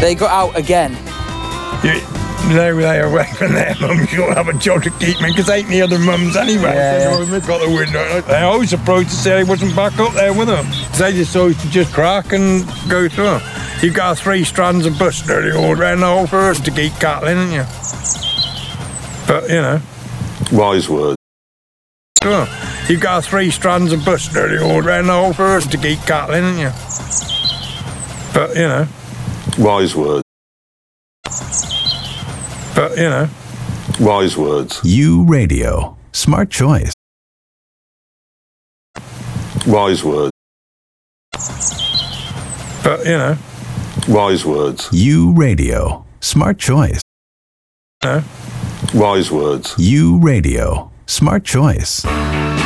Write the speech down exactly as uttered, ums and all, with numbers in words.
They got out again. You, they were away from their mums. You don't have a job to keep me because ain't the other mums anyway. Yeah. So they've got the window. They always approached to say he wasn't back up there with them. They just always to just crack and go through. You've got three strands of bush nearly all around the whole forest to keep cattle in, haven't you? But, you know. Wise words. Sure. You've got three strands of bush nearly all around the whole forest to keep cattle in, haven't you? But, you know. Wise words. But, you know. Wise words. You Radio. Smart choice. Wise words. But, you know. Wise words. You Radio. Smart choice. You know. Wise words. You Radio. Smart choice.